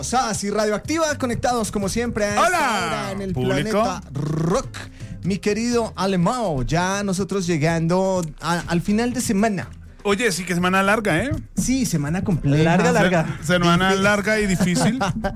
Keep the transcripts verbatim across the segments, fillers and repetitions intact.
Así Radioactiva, conectados como siempre a esta hora en el público. Planeta Rock. Mi querido Alemão, ya nosotros llegando a, al final de semana. Oye, sí que semana larga, ¿eh? Sí, semana completa. Larga, larga. Se- semana larga y difícil.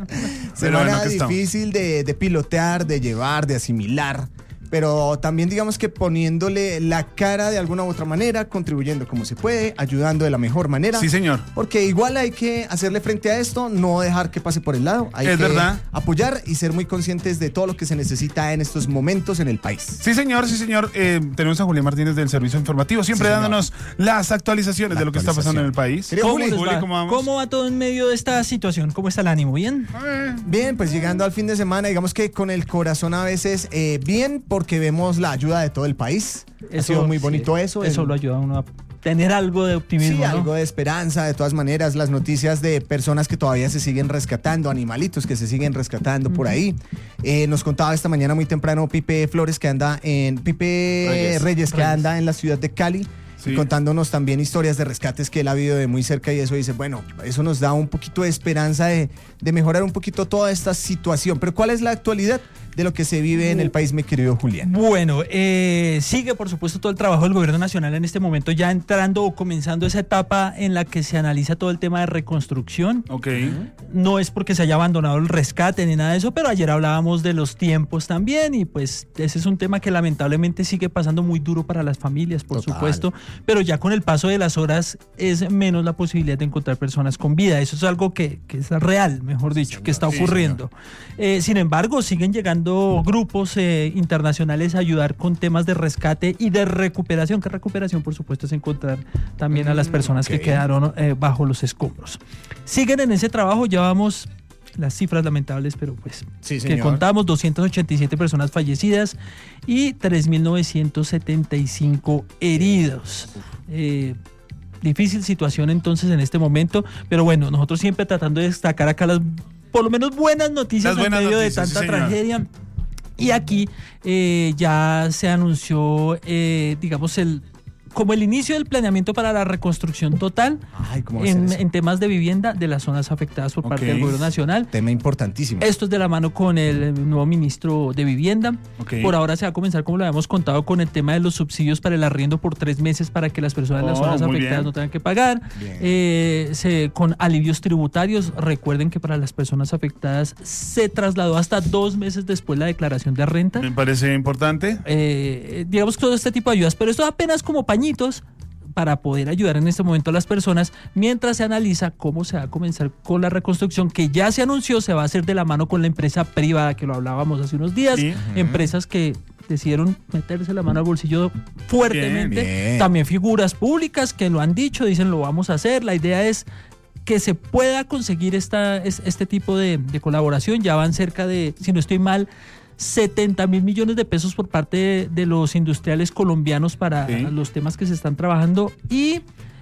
Pero Semana bueno, aquí estamos. difícil de, de pilotear, de llevar, de asimilar. Pero también digamos que poniéndole la cara de alguna u otra manera, contribuyendo como se puede, ayudando de la mejor manera. Sí, señor. Porque igual hay que hacerle frente a esto, no dejar que pase por el lado. Hay Es que verdad. apoyar y ser muy conscientes de todo lo que se necesita en estos momentos en el país. Sí, señor, sí, señor. Eh, tenemos a Julián Martínez del Servicio Informativo, siempre Sí, señor. dándonos las actualizaciones La de lo que está pasando en el país. Querido ¿Cómo, Juli, les Juli, va? ¿cómo vamos? ¿Cómo va todo en medio de esta situación? ¿Cómo está el ánimo? ¿Bien? Eh, Bien, pues llegando al fin de semana, digamos que con el corazón a veces eh, bien, porque vemos la ayuda de todo el país. ha sido muy bonito sí, eso. Eso el- lo ayuda a uno a tener algo de optimismo, Sí, ¿no? algo de esperanza, de todas maneras, las noticias de personas que todavía se siguen rescatando, animalitos que se siguen rescatando por ahí. Eh, nos contaba esta mañana muy temprano Pipe Flores, que anda en, Pipe Reyes, Reyes. que anda en la ciudad de Cali. Sí. Y contándonos también historias de rescates que él ha vivido de muy cerca, y eso dice, bueno, eso nos da un poquito de esperanza de, de mejorar un poquito toda esta situación. Pero ¿cuál es la actualidad de lo que se vive en el país, mi querido Julián? Bueno, eh, sigue por supuesto todo el trabajo del gobierno nacional en este momento, ya entrando o comenzando esa etapa en la que se analiza todo el tema de reconstrucción. ok. No es porque se haya abandonado el rescate ni nada de eso, pero ayer hablábamos de los tiempos también, y pues ese es un tema que lamentablemente sigue pasando muy duro para las familias, por Total. supuesto, pero ya con el paso de las horas es menos la posibilidad de encontrar personas con vida. Eso es algo que, que es real, mejor dicho, que está Sí, ocurriendo. Eh, sin embargo, siguen llegando grupos eh, internacionales a ayudar con temas de rescate y de recuperación, que recuperación por supuesto es encontrar también a las personas ok. que quedaron eh, bajo los escombros. Siguen en ese trabajo, ya vamos, las cifras lamentables, pero pues Sí, que señor. contamos, doscientas ochenta y siete personas fallecidas y tres mil novecientos setenta y cinco heridos. Eh, difícil situación entonces en este momento, pero bueno, nosotros siempre tratando de destacar acá las por lo menos buenas noticias Las buenas en medio noticias, de tanta sí, señor. tragedia. Y aquí eh, ya se anunció, eh, digamos, el como el inicio del planeamiento para la reconstrucción total Ay, ¿cómo va a ser en, eso? en temas de vivienda de las zonas afectadas por parte Ok. del gobierno nacional. Tema importantísimo. Esto es de la mano con el nuevo ministro de Vivienda. Ok. Por ahora se va a comenzar, como lo habíamos contado, con el tema de los subsidios para el arriendo por tres meses para que las personas de las Oh, zonas muy afectadas bien. no tengan que pagar. Bien. Eh, se- con alivios tributarios. Recuerden que para las personas afectadas se trasladó hasta dos meses después la declaración de renta. Me parece importante. Eh, digamos que todo este tipo de ayudas, pero esto apenas como pañitos para poder ayudar en este momento a las personas mientras se analiza cómo se va a comenzar con la reconstrucción, que ya se anunció se va a hacer de la mano con la empresa privada, que lo hablábamos hace unos días, Sí. empresas que decidieron meterse la mano al bolsillo fuertemente, Bien, bien. también figuras públicas que lo han dicho, dicen lo vamos a hacer, la idea es que se pueda conseguir esta, es- este tipo de, de colaboración. Ya van cerca de, si no estoy mal, setenta mil millones de pesos por parte de, de los industriales colombianos para Sí. los temas que se están trabajando, y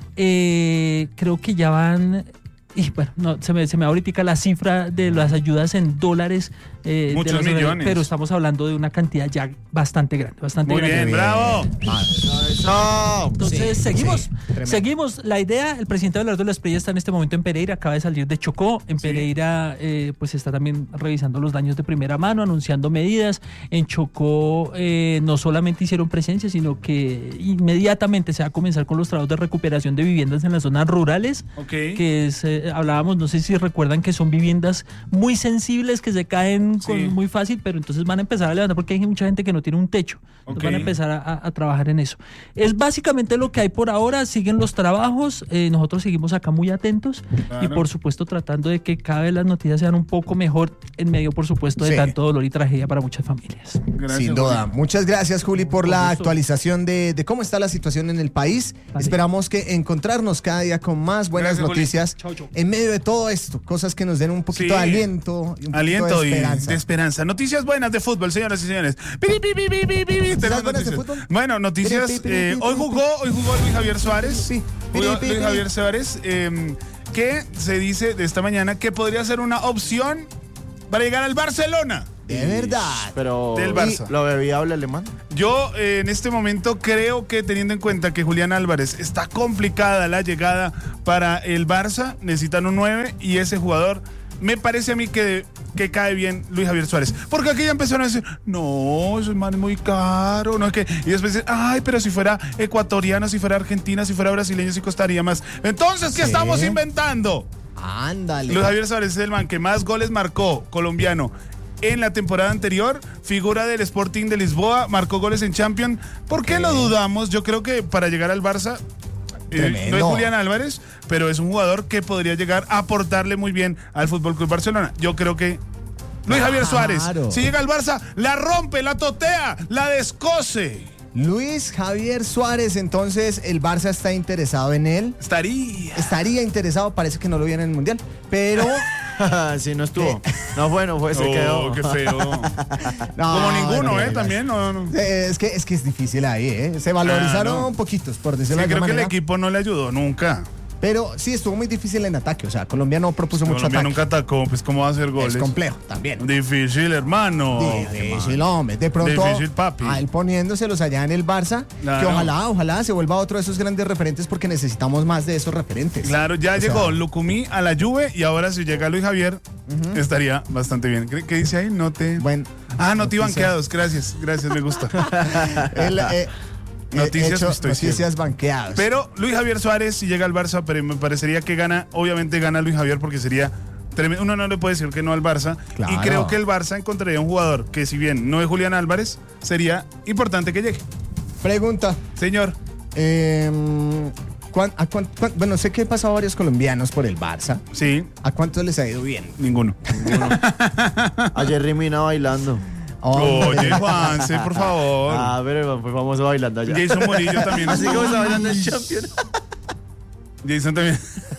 eh, creo que ya van, y bueno, no, se me, se me va ahorita la cifra de las ayudas en dólares, eh, de Muchos las- millones. pero estamos hablando de una cantidad ya bastante grande, bastante Muy grande. bien, bravo. Eso. Entonces, Sí, seguimos, sí, tremendo. seguimos. La idea, el presidente Abelardo de la Espriella está en este momento en Pereira, acaba de salir de Chocó. En Sí. Pereira, eh, pues está también revisando los daños de primera mano, anunciando medidas. En Chocó eh, no solamente hicieron presencia, sino que inmediatamente se va a comenzar con los trabajos de recuperación de viviendas en las zonas rurales. Ok. Que es, eh, hablábamos, no sé si recuerdan que son viviendas muy sensibles, que se caen con- Sí. muy fácil, pero entonces van a empezar a levantar porque hay mucha gente que no tiene un techo. Entonces Ok. van a empezar a, a- a trabajar en eso. Es básicamente lo que hay por ahora, siguen los trabajos, eh, nosotros seguimos acá muy atentos y Claro. por supuesto tratando de que cada vez las noticias sean un poco mejor en medio, por supuesto, de Sí. tanto dolor y tragedia para muchas familias. Gracias, Sin duda. Juli. Muchas gracias, Juli, por Con la gusto. actualización de, de cómo está la situación en el país. Vale. Esperamos que encontrarnos cada día con más buenas Gracias, Juli. noticias Chau, chau. en medio de todo esto. Cosas que nos den un poquito Sí. de aliento y un Aliento poquito de y esperanza. de esperanza. Noticias buenas de fútbol, señoras y señores. Pi, pi, pi, pi, pi, pi, pi. Tenemos buenas de noticias. fútbol? Bueno, noticias. Pi, pi, pi, eh, pi, hoy pi, jugó, hoy jugó Luis Javier Suárez. Pi, pi, Jugó pi, Luis pi. Javier Suárez, eh, que se dice de esta mañana que podría ser una opción para llegar al Barcelona. De verdad. Pero Del Barça. ¿lo bebía habla alemán? Yo eh, en este momento creo que, teniendo en cuenta que Julián Álvarez está complicada la llegada para el Barça, necesitan un nueve y ese jugador me parece a mí que, que cae bien Luis Javier Suárez. Porque aquí ya empezaron a decir, no, ese man es muy caro, no es que. Y después dicen, ay, pero si fuera ecuatoriano, si fuera argentina, si fuera brasileño, sí costaría más. Entonces, ¿qué Sí. estamos inventando? Ándale. Luis Javier Suárez es el man que más goles marcó, colombiano, en la temporada anterior, figura del Sporting de Lisboa, marcó goles en Champions. ¿Por qué Ok. lo dudamos? Yo creo que para llegar al Barça, eh, Tremendo. no es Julián Álvarez, pero es un jugador que podría llegar a aportarle muy bien al Fútbol Club Barcelona. Yo creo que Luis Javier Suárez, Claro. si llega al Barça, la rompe, la totea, la descoce. Luis Javier Suárez, entonces el Barça está interesado en él. Estaría. Estaría interesado, parece que no lo viene en el Mundial, pero Sí, no estuvo. No fue, no fue, se Oh, quedó. qué feo. No, Como ninguno, no, ¿eh? no, También, no, no. Eh, Es que, es que es difícil ahí, ¿eh? Se valorizaron Ah, no. un poquitos, por decirlo Sí, de creo alguna que el manera. equipo no le ayudó nunca. Pero sí, estuvo muy difícil en ataque. O sea, Colombia no propuso mucho Colombia ataque. nunca atacó, pues ¿cómo va a hacer goles? Es complejo también. Difícil, hermano. Difícil, hombre. De pronto, Difícil, papi. a él poniéndoselos allá en el Barça, Claro. que ojalá, ojalá se vuelva otro de esos grandes referentes porque necesitamos más de esos referentes. Claro, ya O sea, llegó Lucumí a la Juve y ahora si llega Luis Javier, estaría bastante bien. ¿Qué, qué dice ahí? No te... Bueno, ah, no te noticia. banqueados. Gracias, gracias, me gusta. el, eh, Noticias, hecho, estoy noticias banqueadas. Pero Luis Javier Suárez, si llega al Barça, pero me parecería que gana, obviamente gana Luis Javier porque sería tremendo. Uno no le puede decir que no al Barça. Claro. Y creo que el Barça encontraría un jugador que, si bien no es Julián Álvarez, sería importante que llegue. Pregunta. Señor, eh, ¿cuán- a cuán- cuán- bueno, sé que he pasado varios colombianos por el Barça. sí, ¿A cuántos les ha ido bien? ninguno. Ayer Rimina bailando. Oye, Juanse, por favor. Ah, pero fue famoso bailando allá. Jason Murillo también. Así estuvo. como está bailando el Champion. Jason también.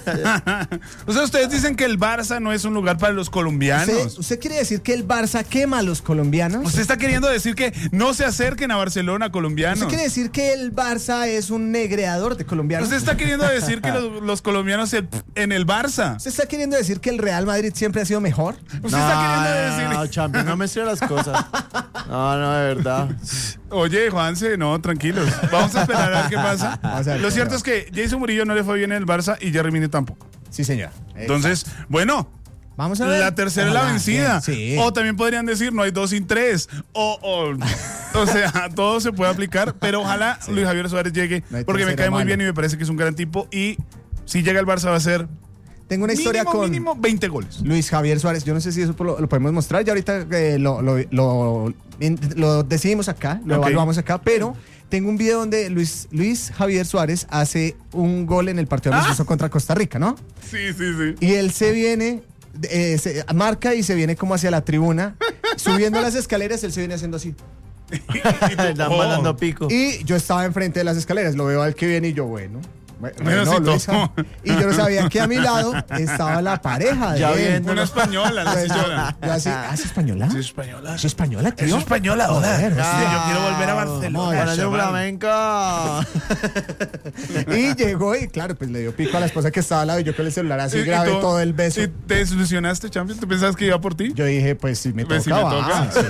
O sea, ustedes dicen que el Barça no es un lugar para los ¿Usted, colombianos. usted quiere decir que el Barça quema a los colombianos? Usted está queriendo decir que no se acerquen a Barcelona colombianos. ¿Usted quiere decir que el Barça es un negreador de colombianos? Usted está queriendo decir que los, los colombianos se- en el Barça. ¿Usted está queriendo decir que el Real Madrid siempre ha sido mejor? Usted está queriendo No, decir. no, Champion, no mezcle las cosas. No, no, de verdad. Oye, Juanse, no, tranquilos. Vamos a esperar a ver qué pasa. Vamos a ver Lo qué cierto pasa. es que Jason Murillo no le fue bien en el Barça y Jerry Mina tampoco. Sí, señor. Entonces, bueno. Vamos a ver. La tercera es la Ojalá, vencida. bien, sí. O también podrían decir, no hay dos sin tres. O, o, o sea, todo se puede aplicar, pero ojalá Sí. Luis Javier Suárez llegue, No hay porque me tercera cae muy mala. bien y me parece que es un gran tipo. Y si llega al Barça va a ser Tengo una historia mínimo, con mínimo veinte goles. Luis Javier Suárez. Yo no sé si eso lo, lo podemos mostrar. Ya ahorita eh, lo, lo, lo, lo decidimos acá, lo Ok. evaluamos acá, pero tengo un video donde Luis, Luis Javier Suárez hace un gol en el partido Ah. amistoso contra Costa Rica, ¿no? Sí, sí, sí. Y él se viene, eh, se marca y se viene como hacia la tribuna, subiendo las escaleras, él se viene haciendo así. Están Oh. mandando pico. Y yo estaba enfrente de las escaleras, lo veo al que viene y yo, bueno. Bueno, Bueno, sí, Luis, todo. y yo no sabía que a mi lado estaba la pareja de Ya él. viendo. Una española, la Entonces, yo- señora. yo así, ¿ah, es española? Sí, es española. ¿Es española, tío? Es española, joder. Joder, Sí, hostia. yo quiero volver a Vamos, Barcelona. Para yo chaval. flamenca. Y llegó y claro, pues le dio pico a la esposa que estaba al lado y yo con el celular así Y- y grabé tú- todo el beso. ¿Y te desilusionaste, Champion? ¿Tú pensabas que iba por ti? Yo dije, pues si me toca, Pues, si me va. toca. Sí.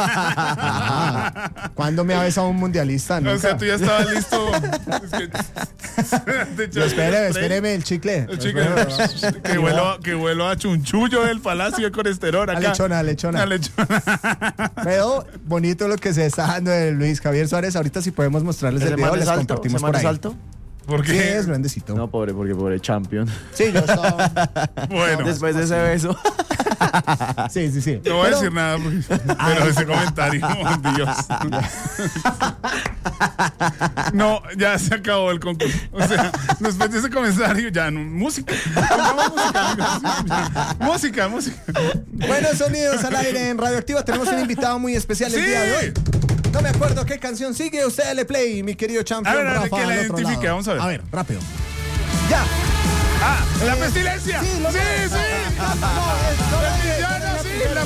Ah, ¿cuándo me ha besado un mundialista? Nunca. O sea, tú ya estabas listo. Es que- Yo, espéreme, espéreme el chicle. El chicle, que vuelo, que vuelo a chunchullo del Palacio de Colesterol acá. A lechona, a lechona. A lechona. Pero bonito lo que se está dando de Luis Javier Suárez. Ahorita si podemos mostrarles el ¿Ese video, man les es alto? compartimos ¿Ese man por es ahí. alto? ¿Por Sí, qué? es grandecito. No, pobre, porque pobre Champion. Sí, yo estaba... Bueno, Después de ese beso. Sí, sí, sí. no voy a Pero- decir nada, porque- pero ese comentario, oh, Dios. No, ya se acabó el concurso. O sea, después de ese comentario, ya no, música. Pongamos música, amigos. Ya. Música, música. Buenos sonidos al aire en Radioactiva. Tenemos un invitado muy especial el Sí. día de hoy. No me acuerdo qué canción sigue. Usted dale play, mi querido champion. A ver, a ver, Rafa, que la al otro identifique, lado. vamos a ver. A ver, rápido. Ya. Ah, la Eh, pestilencia. sí, lo sí, veo. sí. No, es- no lo dije. Definiciones.